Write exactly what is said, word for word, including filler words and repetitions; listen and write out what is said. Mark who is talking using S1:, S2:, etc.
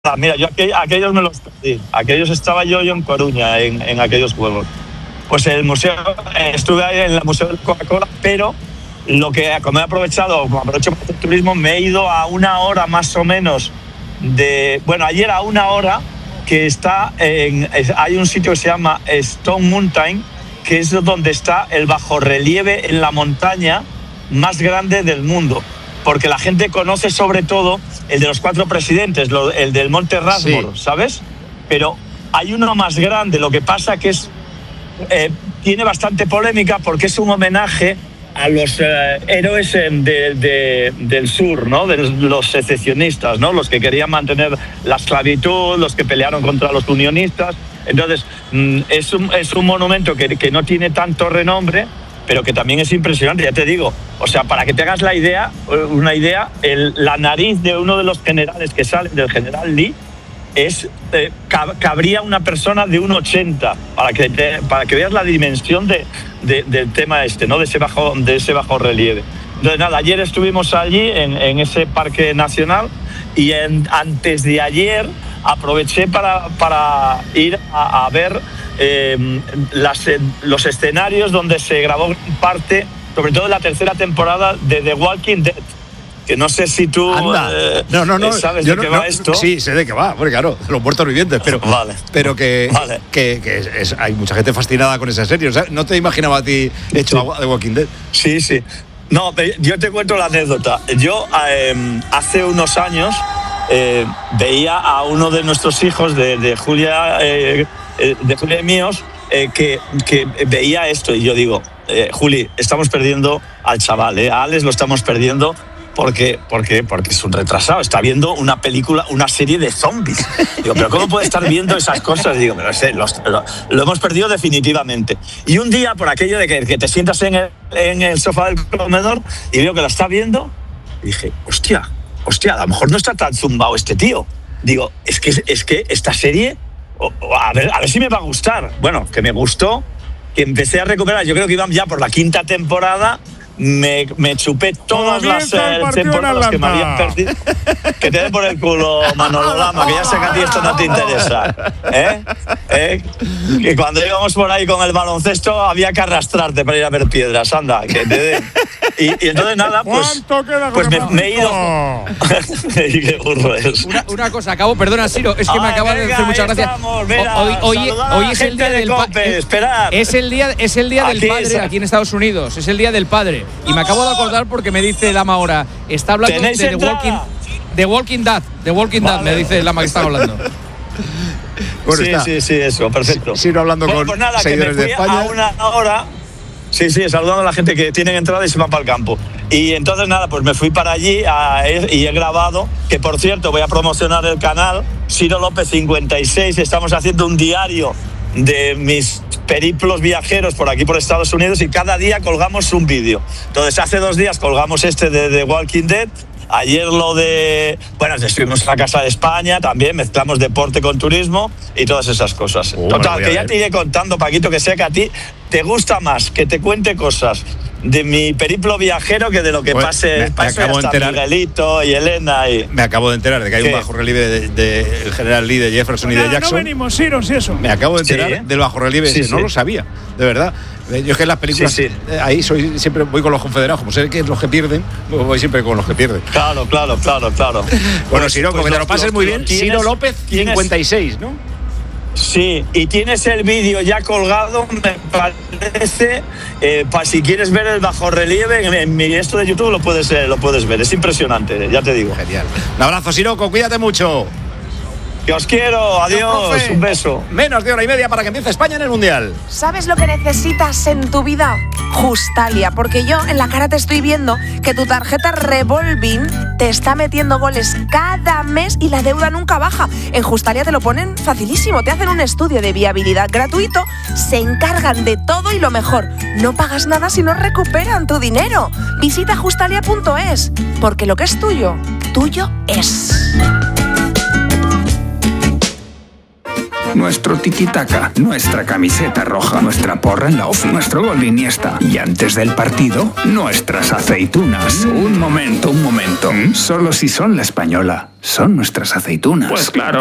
S1: Mira, yo aqu- aquellos me los perdí. Aquellos estaba yo, yo en Coruña, en, en aquellos juegos. Pues el museo, eh, estuve ahí en el Museo de Coca-Cola, pero lo que, como he aprovechado, como aprovecho para hacer turismo, me he ido a una hora más o menos de... Bueno, ayer a una hora que está en... Hay un sitio que se llama Stone Mountain, que es donde está el bajorrelieve en la montaña más grande del mundo. Porque la gente conoce sobre todo el de los cuatro presidentes, lo, el del Monte Rushmore, sí. ¿Sabes? Pero hay uno más grande, lo que pasa que es eh, tiene bastante polémica porque es un homenaje a los eh, héroes de, de, del sur, ¿no? De los secesionistas, ¿no? Los que querían mantener la esclavitud, los que pelearon contra los unionistas. Entonces, mm, es, un, es un monumento que, que no tiene tanto renombre, pero que también es impresionante, ya te digo. O sea, para que te hagas la idea, una idea, el, la nariz de uno de los generales que sale, del general Lee, es eh, cab, cabría una persona de un ochenta, para que, te, para que veas la dimensión de, de, del tema este, ¿no? De ese bajo, de ese bajo relieve. Entonces, nada, ayer estuvimos allí, en, en ese parque nacional, y en, antes de ayer aproveché para, para ir a, a ver eh, las, los escenarios donde se grabó parte, sobre todo en la tercera temporada de The Walking Dead. Que no sé si tú eh,
S2: no, no, no,
S1: sabes
S2: de
S1: no,
S2: qué
S1: va
S2: no,
S1: esto.
S2: Sí, sé de qué va, porque claro, los muertos vivientes, pero,
S1: vale.
S2: pero que,
S1: vale.
S2: que, que es, es, hay mucha gente fascinada con esa serie. O sea, no te imaginaba a ti hecho sí. The Walking Dead.
S1: Sí, sí. No, yo te cuento la anécdota. Yo eh, hace unos años eh, veía a uno de nuestros hijos, de, de Julia, eh, de Julia y míos, eh, que, que veía esto y yo digo, eh, Juli, estamos perdiendo al chaval, eh, a Alex lo estamos perdiendo. Porque, porque, porque es un retrasado, está viendo una película, una serie de zombies. Digo, pero ¿cómo puede estar viendo esas cosas? Digo, pero sé, lo, lo, lo hemos perdido definitivamente. Y un día, por aquello de que, que te sientas en el, en el sofá del comedor y veo que la está viendo, y dije, hostia, hostia, a lo mejor no está tan zumbado este tío. Digo, es que, es que esta serie, oh, oh, a, ver, a ver si me va a gustar. Bueno, que me gustó, que empecé a recuperar, yo creo que iban ya por la quinta temporada. Me, me chupé todas las eh, temporadas que me habían perdido. Que te den por el culo, Manolo Lama, que ya sé que a ti esto no te interesa. ¿Eh? ¿Eh? Que cuando íbamos por ahí con el baloncesto había que arrastrarte para ir a ver piedras. Anda, que te den. Y, y entonces nada, pues, pues me, me he ido. Qué burro es.
S3: Una, una cosa, acabo, perdona, Siro, es que
S1: Ay,
S3: me acaba
S1: venga,
S3: de hacer muchas gracias.
S1: Estamos, mira,
S3: hoy hoy, hoy es el día
S1: de
S3: del
S1: Cope, esperar.
S3: Es el día, es el día del
S1: aquí
S3: padre
S1: está.
S3: Aquí en Estados Unidos. Es el día del padre. Y me acabo de acordar porque me dice Lama ahora, está hablando de The Walking, The Walking Dead. The Walking Dead, vale. Me dice Lama que está hablando.
S2: Bueno,
S1: sí,
S2: está.
S1: sí, sí, eso, perfecto.
S2: Sigo hablando
S1: bueno,
S2: con
S1: pues nada,
S2: seguidores
S1: que me fui
S2: de España.
S1: A una hora. Sí, sí, saludando a la gente que tienen entrada y se van para el campo. Y entonces nada, pues me fui para allí a, y he grabado, que por cierto voy a promocionar el canal, Siro López cincuenta y seis, estamos haciendo un diario de mis periplos viajeros por aquí por Estados Unidos y cada día colgamos un vídeo. Entonces hace dos días colgamos este de The Walking Dead. Ayer lo de... Bueno, estuvimos en la Casa de España, también mezclamos deporte con turismo y todas esas cosas.
S2: Oh,
S1: Total,
S2: bueno,
S1: que ya te iré contando, Paquito, que sé que a ti te gusta más que te cuente cosas de mi periplo viajero que de lo que
S2: pues
S1: pase,
S2: me, me
S1: pase
S2: acabo
S1: hasta
S2: de enterar,
S1: Miguelito y Elena. Y...
S2: Me acabo de enterar de que hay
S1: ¿Qué?
S2: un bajo relieve del de, de general Lee, de Jefferson
S4: pues
S2: y de
S4: nada,
S2: Jackson.
S4: No venimos, Siro, si eso.
S2: Me acabo de enterar
S1: sí, ¿eh?
S2: del bajo relieve
S1: sí,
S2: ese,
S1: sí.
S2: no lo sabía, de verdad. Yo es que en las películas,
S1: sí, sí.
S2: Eh, ahí soy siempre voy con los confederados, como sé que es los que pierden, voy siempre con los que pierden.
S1: Claro, claro, claro, claro.
S2: Bueno,
S1: pues,
S2: Siro,
S1: pues
S2: que te
S1: los,
S2: lo pases
S1: los,
S2: muy bien.
S1: tienes,
S2: Siro López cincuenta y seis, ¿no?
S1: Sí, y tienes el vídeo ya colgado, me parece, eh, para si quieres ver el bajorrelieve, en, en mi esto de YouTube lo puedes, eh, lo puedes ver, es impresionante, ya te digo.
S2: Genial. Un abrazo, Siroco, cuídate mucho.
S1: Que os quiero, adiós, un beso.
S2: Menos de hora y media para que empiece España en el Mundial.
S5: ¿Sabes lo que necesitas en tu vida? Justalia, porque yo en la cara te estoy viendo que tu tarjeta Revolving te está metiendo goles cada mes y la deuda nunca baja. En Justalia te lo ponen facilísimo, te hacen un estudio de viabilidad gratuito, se encargan de todo y lo mejor, no pagas nada si no recuperan tu dinero. Visita justalia punto es, porque lo que es tuyo, tuyo es.
S4: nuestro tiki-taka, nuestra camiseta roja, nuestra porra en la ofi, nuestro gol de Iniesta. Y antes del partido, nuestras aceitunas. Un momento, un momento. Solo si son la española, son nuestras aceitunas. Pues claro.